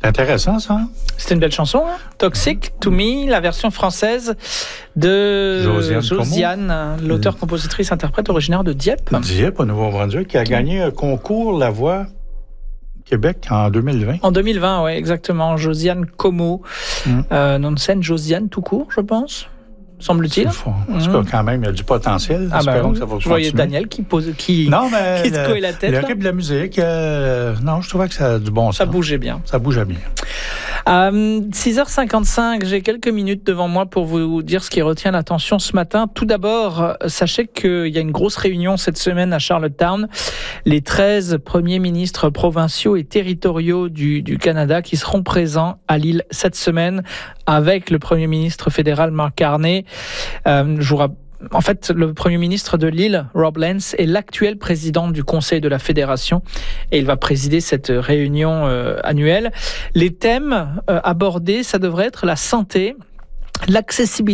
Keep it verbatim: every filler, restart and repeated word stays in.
C'est intéressant, ça. Hein? C'était une belle chanson, hein? Toxic to Me, la version française de Josiane, Josiane, l'auteur, compositrice, interprète originaire de Dieppe. Dieppe, au Nouveau-Brunswick, qui a gagné un concours La Voix Québec en deux mille vingt. En deux mille vingt, oui, exactement. Josiane Como, mm. euh, nom de scène Josiane tout court, je pense. Semble-t-il. C'est fort. En tout cas, quand même, il y a du potentiel. Ah Espérons ben, que ça va je continuer. voyais Daniel qui, pose, qui, non, mais qui se couait la tête. Le rythme de la musique, euh, non, je trouvais que ça a du bon sens. Ça bougeait bien. Ça bougeait bien. Euh, six heures cinquante-cinq, j'ai quelques minutes devant moi pour vous dire ce qui retient l'attention ce matin. Tout d'abord, sachez qu'il y a une grosse réunion cette semaine à Charlottetown. Les treize premiers ministres provinciaux et territoriaux du, du Canada qui seront présents à Lille cette semaine avec le premier ministre fédéral Mark Carney. Euh, je vous rappelle, en fait, le premier ministre de l'île, Rob Lance, est l'actuel président du Conseil de la Fédération et il va présider cette réunion euh, annuelle. Les thèmes euh, abordés, ça devrait être la santé, l'accessibilité